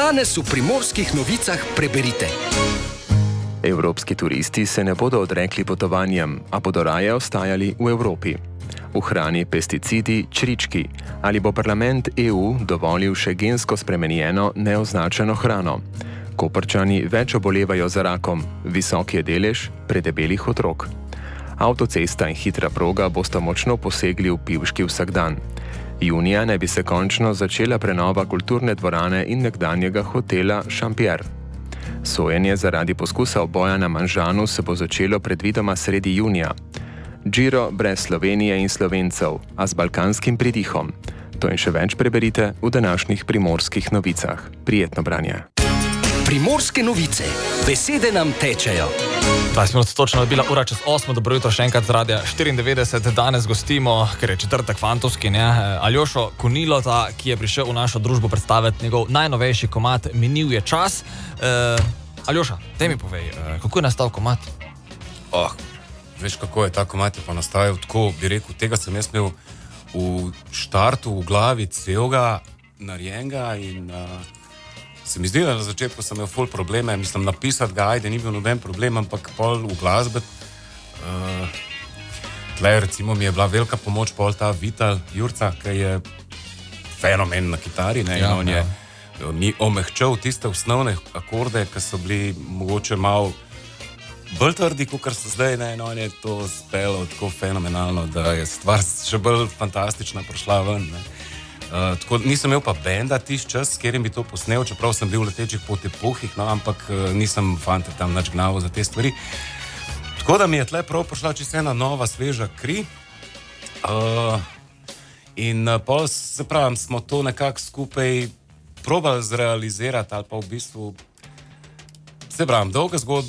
Danes v Primorskih novicah preberite. Evropski turisti se ne bodo odrekli potovanjem, a bodo raje ostajali v Evropi. V hrani pesticidi, črički. Ali bo parlament EU dovolil še gensko spremenjeno, neoznačeno hrano? Koprčani več obolevajo za rakom, visok je delež predebelih otrok. Avtocesta in hitra proga bosta močno posegli v pivški vsakdan. Junija naj bi se končno začela prenova kulturne dvorane in nekdanjega hotela Šampier. Sojenje zaradi poskusa uboja na Manžanu se bo začelo predvidoma sredi junija. Giro brez Slovenije in Slovencev, a z balkanskim pridihom. To in še več preberite v današnjih Primorskih novicah. Prijetno branje. Primorske novice. Besede nam tečejo. 20 minut točno je bila ura čez 8. Dobro jutro še enkrat z Radia 94. Danes gostimo, ker je četrtek fantovski, Aljošo Kunilota, ki je prišel v našo družbo predstaviti njegov najnovejši komad Minil je čas. Aljoša, te mi povej, kako je nastal komad? Veš, kako je ta komad pa nastajal, tako bi rekel, tega sem jaz imel v štartu, v glavi celega, narejenega in se mi zdi, da na začetku sem imel ful probleme, mislim, napisati ga, ajde, ni bil noben problem, ampak pol v glasbe. Tlej, recimo, mi je bila velika pomoč pol ta Vital Jurca, ki je fenomen na kitari, on je mi omehčal tiste osnovne akorde, ki so bili mogoče malo bolj trdi, kot so zdaj, on je to spelo tako fenomenalno, da je stvar še bolj fantastična prišla ven, Tako nisem imel pa benda tisti čas, s katerim bi to posnel, čeprav sem bil v letečih potepuhih, ampak nisem fante tam nič gnavo za te stvari. Tako da mi je tle prav prišla čisto ena nova, sveža kri. In pol, se pravim, smo to nekako skupaj probali zrealizirati, ali pa v bistvu, se pravim, dolga zgodba.